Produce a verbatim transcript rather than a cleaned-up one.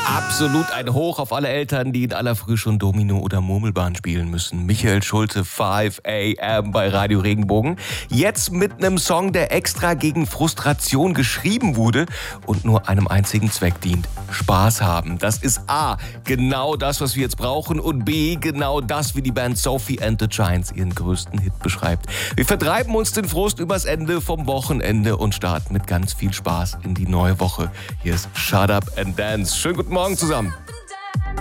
Absolut ein Hoch auf alle Eltern, die in aller Früh schon Domino oder Murmelbahn spielen müssen. Michael Schulte, fünf a m bei Radio Regenbogen. Jetzt mit einem Song, der extra gegen Frustration geschrieben wurde und nur einem einzigen Zweck dient. Spaß haben. Das ist A, genau das, was wir jetzt brauchen, und B, genau das, wie die Band Sophie and the Giants ihren größten Hit beschreibt. Wir vertreiben uns den Frust übers Ende vom Wochenende und starten mit ganz viel Spaß in die neue Woche. Hier ist Shut Up and Dance. Schönen guten Morgen zusammen.